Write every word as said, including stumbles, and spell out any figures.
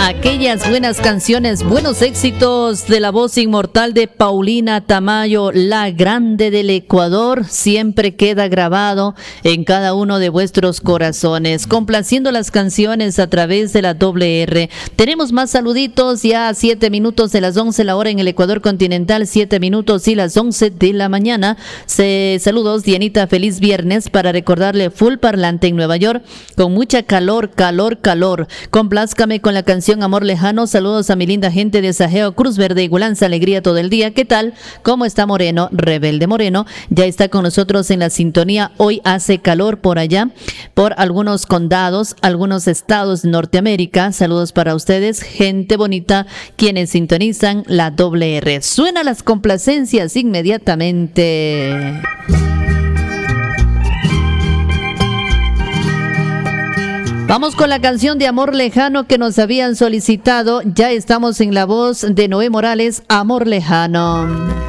Aquellas buenas canciones, buenos éxitos de la voz inmortal de Paulina Tamayo, la grande del Ecuador, siempre queda grabado en cada uno de vuestros corazones, complaciendo las canciones a través de la doble R. Tenemos más saluditos, ya a siete minutos de las once la hora en el Ecuador continental, siete minutos y las once de la mañana. Se, saludos, Dianita, feliz viernes, para recordarle full parlante en Nueva York, con mucha calor, calor, calor. Complázcame con la canción Amor Lejano. Saludos a mi linda gente de Sajeo, Cruz Verde y Gulanza, alegría todo el día. ¿Qué tal? ¿Cómo está Moreno? Rebelde Moreno ya está con nosotros en la sintonía. Hoy hace calor por allá, por algunos condados, algunos estados de Norteamérica. Saludos para ustedes, gente bonita, quienes sintonizan la doble R. Suena las complacencias inmediatamente. Vamos con la canción de Amor Lejano que nos habían solicitado. Ya estamos en la voz de Noé Morales, Amor Lejano.